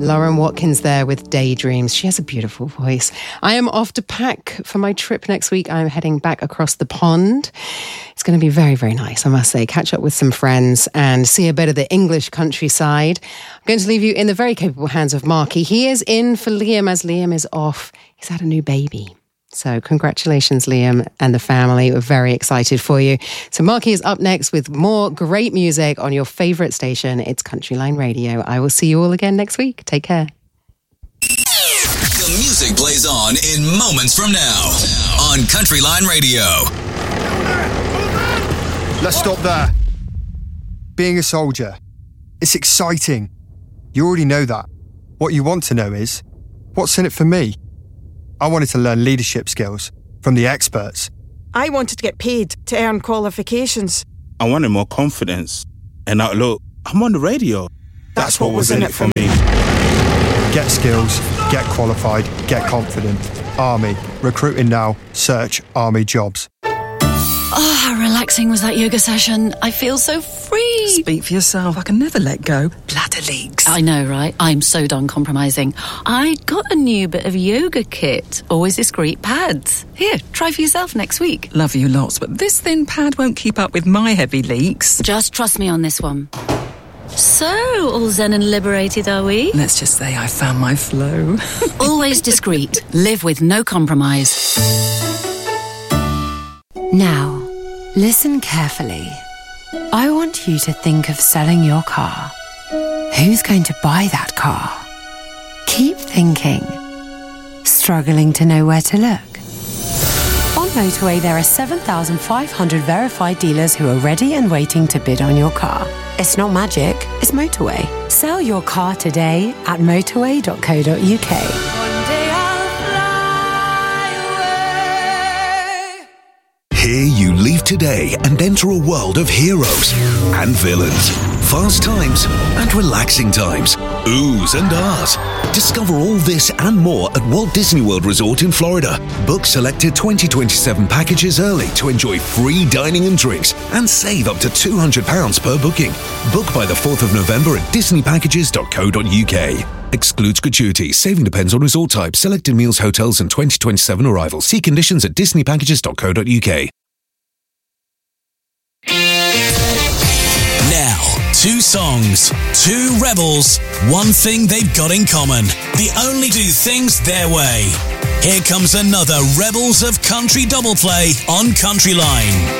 Lauren Watkins there with Daydreams. She has a beautiful voice. I am off to pack for my trip next week. I'm heading back across the pond. It's going to be very, very nice, I must say. Catch up with some friends and see a bit of the English countryside. I'm going to leave you in the very capable hands of Marky. He is in for Liam as Liam is off. He's had a new baby. So congratulations, Liam and the family. We're very excited for you. So Marky is up next with more great music on your favourite station. It's Country Line Radio. I will see you all again next week. Take care. The music plays on in moments from now on Country Line Radio. Let's stop there. Being a soldier, it's exciting. You already know that. What you want to know is, what's in it for me? I wanted to learn leadership skills from the experts. I wanted to get paid to earn qualifications. I wanted more confidence. And now, look, I'm on the radio. That's what was in it for me. Get skills, get qualified, get confident. Army. Recruiting now. Search Army jobs. Oh, how relaxing was that yoga session. I feel so free. Speak for yourself. I can never let go. Bladder leaks. I know, right? I'm so done compromising. I got a new bit of yoga kit. Always discreet pads. Here, try for yourself next week. Love you lots, but this thin pad won't keep up with my heavy leaks. Just trust me on this one. So, all zen and liberated, are we? Let's just say I found my flow. Always discreet. Live with no compromise. Now, listen carefully. I want you to think of selling your car. Who's going to buy that car? Keep thinking. Struggling to know where to look? On Motorway, there are 7,500 verified dealers who are ready and waiting to bid on your car. It's not magic, it's Motorway. Sell your car today at motorway.co.uk. Here you leave today and enter a world of heroes and villains, fast times and relaxing times, oohs and ahs. Discover all this and more at Walt Disney World Resort in Florida. Book selected 2027 packages early to enjoy free dining and drinks and save up to £200 per booking. Book by the 4th of November at disneypackages.co.uk. Excludes gratuities. Saving depends on resort type, selected meals, hotels and 2027 arrivals. See conditions at disneypackages.co.uk. Now, 2 songs, 2 rebels, one thing they've got in common. They only do things their way. Here comes another Rebels of Country double play on Country Line.